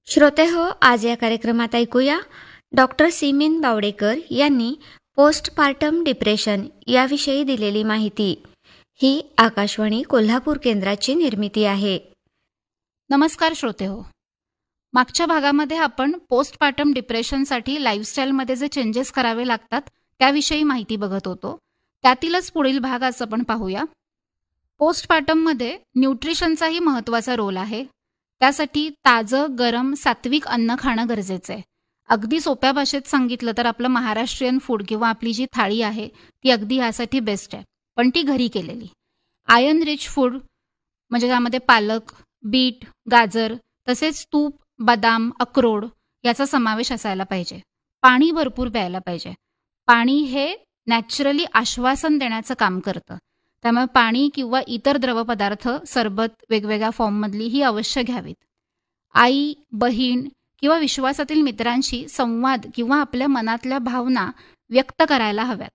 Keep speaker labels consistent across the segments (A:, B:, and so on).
A: श्रोते हो, आज या कार्यक्रमात ऐकूया डॉक्टर सिमीन बावडेकर यांनी पोस्टपार्टम डिप्रेशन याविषयी दिलेली माहिती. ही आकाशवाणी कोल्हापूर केंद्राची निर्मिती आहे.
B: नमस्कार श्रोते हो. मागच्या भागामध्ये आपण पोस्टपार्टम डिप्रेशनसाठी लाईफस्टाईलमध्ये जे चेंजेस करावे लागतात त्याविषयी माहिती बघत होतो. त्यातीलच पुढील भाग आज आपण पाहूया. पोस्टपार्टममध्ये न्यूट्रिशनचाही महत्त्वाचा रोल आहे. त्यासाठी ताजं गरम सात्विक अन्न खाणं गरजेचं आहे. अगदी सोप्या भाषेत सांगितलं तर आपलं महाराष्ट्रीयन फूड किंवा आपली जी थाळी आहे ती अगदी ह्यासाठी बेस्ट आहे, पण ती घरी केलेली. आयर्न रिच फूड म्हणजे त्यामध्ये पालक, बीट, गाजर तसेच तूप, बदाम, अक्रोड याचा समावेश असायला पाहिजे. पाणी भरपूर प्यायला पाहिजे. पाणी हे नॅचरली आश्वासन देण्याचं काम करतं. त्यामुळे पाणी किंवा इतर द्रवपदार्थ, सरबत वेगवेगळ्या फॉर्ममधली ही अवश्य घ्यावीत. आई, बहीण किंवा विश्वासातील मित्रांशी संवाद किंवा आपल्या मनातल्या भावना व्यक्त करायला हव्यात.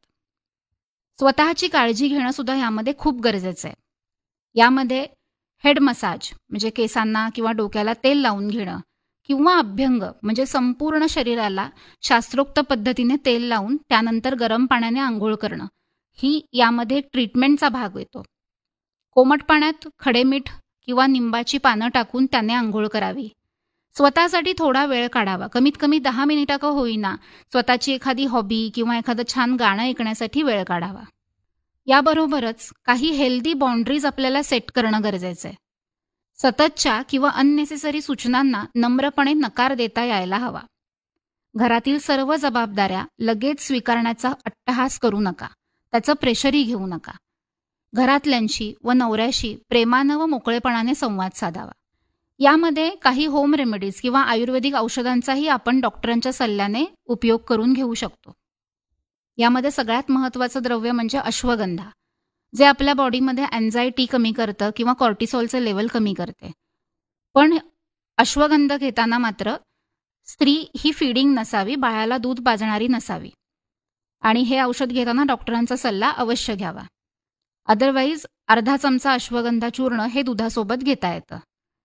B: स्वतःची काळजी घेणं सुद्धा यामध्ये खूप गरजेचं आहे. यामध्ये हेड मसाज म्हणजे केसांना किंवा डोक्याला तेल लावून घेणं किंवा अभ्यंग म्हणजे संपूर्ण शरीराला शास्त्रोक्त पद्धतीने तेल लावून त्यानंतर गरम पाण्याने आंघोळ करणं ही यामध्ये ट्रीटमेंटचा भाग येतो. कोमट पाण्यात खडे मीठ किंवा निंबाची पानं टाकून त्याने आंघोळ करावी. स्वतःसाठी थोडा वेळ काढावा. कमीत कमी 10 मिनिटं का होईना स्वतःची एखादी हॉबी किंवा एखादं छान गाणं ऐकण्यासाठी वेळ काढावा. याबरोबरच काही हेल्दी बाउंड्रीज आपल्याला सेट करणं गरजेचं आहे. सततच्या किंवा अननेसेसरी सूचनांना नम्रपणे नकार देता यायला हवा. घरातील सर्व जबाबदाऱ्या लगेच स्वीकारण्याचा अट्टहास करू नका. त्याचं प्रेशरही घेऊ नका. घरातल्यांशी व नवऱ्याशी प्रेमानं व मोकळेपणाने संवाद साधावा. यामध्ये काही होम रेमेडीज किंवा आयुर्वेदिक औषधांचाही आपण डॉक्टरांच्या सल्ल्याने उपयोग करून घेऊ शकतो. यामध्ये सगळ्यात महत्त्वाचं द्रव्य म्हणजे अश्वगंधा, जे आपल्या बॉडीमध्ये अँझायटी कमी करतं किंवा कॉर्टिसॉलचे लेवल कमी करते. पण अश्वगंधा घेताना मात्र स्त्री ही फीडिंग नसावी, बाळाला दूध पाजणारी नसावी आणि हे औषध घेताना डॉक्टरांचा सल्ला अवश्य घ्यावा. अदरवाईज अर्धा चमचा अश्वगंधा चूर्ण हे दुधासोबत घेता येतं.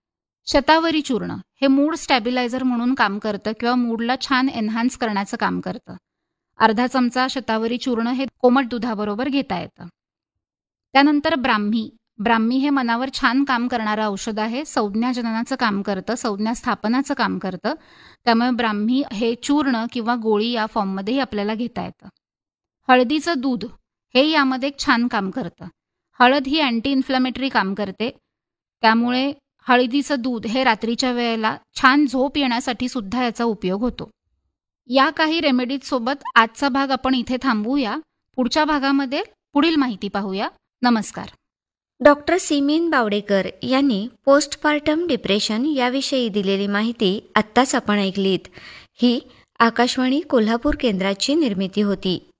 B: शतावरी चूर्ण हे मूड स्टॅबिलायझर म्हणून काम करतं किंवा मूडला छान एन्हान्स करण्याचं काम करतं. अर्धा चमचा शतावरी चूर्ण हे कोमट दुधाबरोबर घेता येतं. त्यानंतर ब्राह्मी हे मनावर छान काम करणारं औषध आहे. संज्ञाजननाचं काम करतं, संज्ञा स्थापनाचं काम करतं. त्यामुळे ब्राह्मी हे चूर्ण किंवा गोळी या फॉर्ममध्येही आपल्याला घेता येतं. हळदीचं दूध हे यामध्ये एक छान काम करतं. हळद ही अँटी इन्फ्लॅमेटरी काम करते. त्यामुळे हळदीचं दूध हे रात्रीच्या वेळेला छान झोप येण्यासाठी सुद्धा याचा उपयोग होतो. या काही रेमेडीजसोबत आजचा भाग आपण इथे थांबवूया. पुढच्या भागामध्ये पुढील माहिती पाहूया. नमस्कार.
A: डॉक्टर सिमीन बावडेकर यांनी पोस्टपार्टम डिप्रेशन याविषयी दिलेली माहिती आत्ताच आपण ऐकलीत. ही आकाशवाणी कोल्हापूर केंद्राची निर्मिती होती.